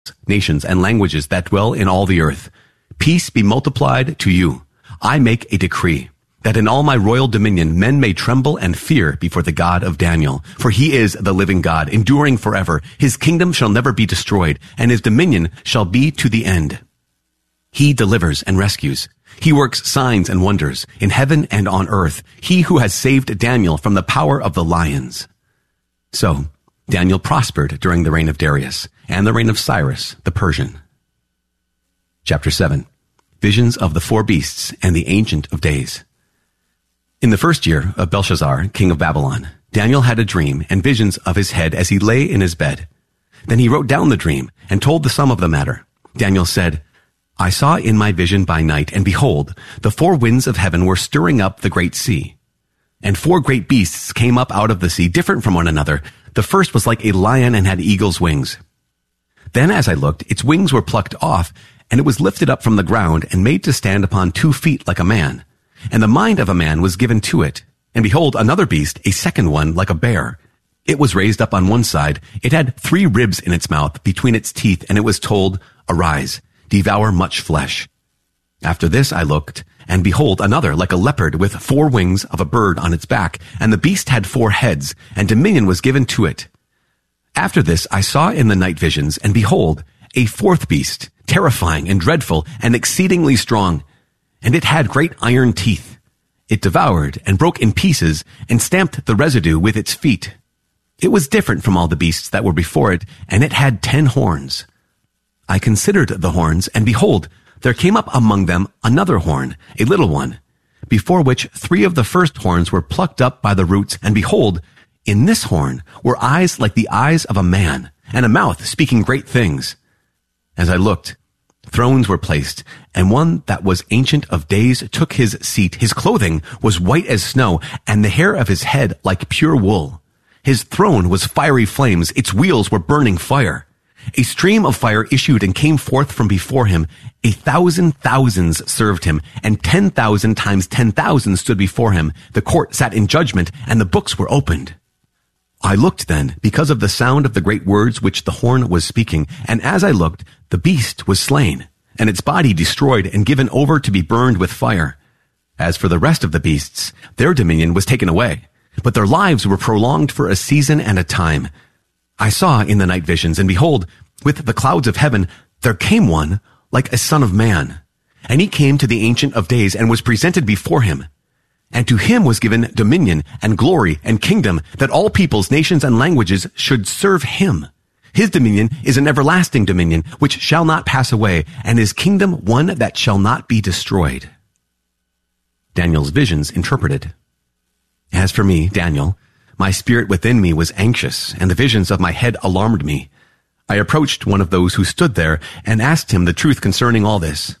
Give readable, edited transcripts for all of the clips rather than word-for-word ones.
nations, and languages that dwell in all the earth. Peace be multiplied to you. I make a decree that in all my royal dominion men may tremble and fear before the God of Daniel. For he is the living God, enduring forever. His kingdom shall never be destroyed, and his dominion shall be to the end. He delivers and rescues. He works signs and wonders in heaven and on earth. He who has saved Daniel from the power of the lions. So Daniel prospered during the reign of Darius and the reign of Cyrus the Persian. Chapter 7. Visions of the four beasts and the Ancient of Days. In the first year of Belshazzar, king of Babylon, Daniel had a dream and visions of his head as he lay in his bed. Then he wrote down the dream and told the sum of the matter. Daniel said, I saw in my vision by night, and behold, the four winds of heaven were stirring up the great sea. And four great beasts came up out of the sea, different from one another. The first was like a lion and had eagle's wings. Then as I looked, its wings were plucked off, and it was lifted up from the ground and made to stand upon 2 feet like a man. And the mind of a man was given to it. And behold, another beast, a second one, like a bear. It was raised up on one side. It had 3 ribs in its mouth between its teeth, and it was told, Arise, devour much flesh. After this I looked, and behold, another, like a leopard, with 4 wings of a bird on its back. And the beast had 4 heads, and dominion was given to it. After this I saw in the night visions, and behold, a 4th beast, terrifying and dreadful, and exceedingly strong. And it had great iron teeth. It devoured and broke in pieces and stamped the residue with its feet. It was different from all the beasts that were before it, and it had 10 horns. I considered the horns, and behold, there came up among them another horn, a little one, before which 3 of the first horns were plucked up by the roots, and behold, in this horn were eyes like the eyes of a man, and a mouth speaking great things. As I looked, thrones were placed, and one that was Ancient of Days took his seat. His clothing was white as snow, and the hair of his head like pure wool. His throne was fiery flames. Its wheels were burning fire. A stream of fire issued and came forth from before him. 1,000 thousands served him, and 10,000 times 10,000 stood before him. The court sat in judgment, and the books were opened. I looked then, because of the sound of the great words which the horn was speaking, and as I looked, the beast was slain, and its body destroyed and given over to be burned with fire. As for the rest of the beasts, their dominion was taken away, but their lives were prolonged for a season and a time. I saw in the night visions, and behold, with the clouds of heaven, there came one like a son of man. And he came to the Ancient of Days and was presented before him. And to him was given dominion and glory and kingdom, that all peoples, nations, and languages should serve him. His dominion is an everlasting dominion, which shall not pass away, and his kingdom one that shall not be destroyed. Daniel's visions interpreted. As for me, Daniel, my spirit within me was anxious, and the visions of my head alarmed me. I approached one of those who stood there and asked him the truth concerning all this.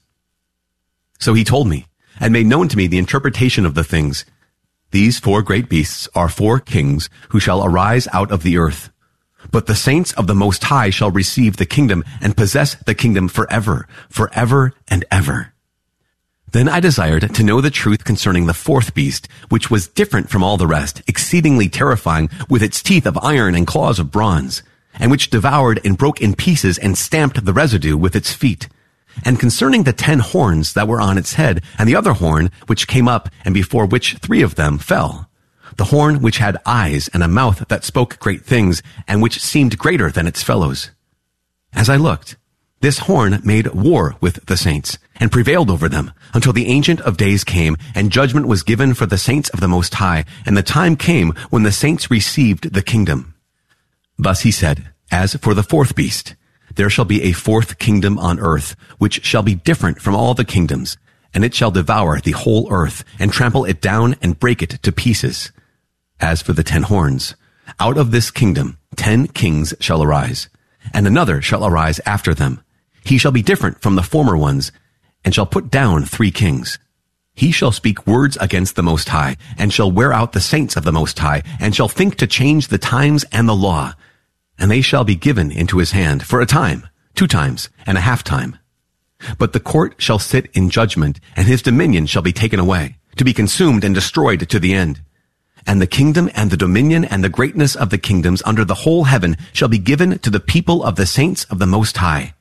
So he told me, and made known to me the interpretation of the things. These 4 great beasts are 4 kings who shall arise out of the earth. But the saints of the Most High shall receive the kingdom and possess the kingdom forever, forever and ever. Then I desired to know the truth concerning the 4th beast, which was different from all the rest, exceedingly terrifying, with its teeth of iron and claws of bronze, and which devoured and broke in pieces and stamped the residue with its feet. And concerning the 10 horns that were on its head, and the other horn which came up, and before which 3 of them fell, the horn which had eyes and a mouth that spoke great things, and which seemed greater than its fellows. As I looked, this horn made war with the saints, and prevailed over them, until the Ancient of Days came, and judgment was given for the saints of the Most High, and the time came when the saints received the kingdom. Thus he said, As for the 4th beast, there shall be a 4th kingdom on earth, which shall be different from all the kingdoms, and it shall devour the whole earth, and trample it down and break it to pieces. As for the 10 horns, out of this kingdom 10 kings shall arise, and another shall arise after them. He shall be different from the former ones, and shall put down 3 kings. He shall speak words against the Most High, and shall wear out the saints of the Most High, and shall think to change the times and the law. And they shall be given into his hand for a time, 2 times, and a half time. But the court shall sit in judgment, and his dominion shall be taken away, to be consumed and destroyed to the end. And the kingdom and the dominion and the greatness of the kingdoms under the whole heaven shall be given to the people of the saints of the Most High.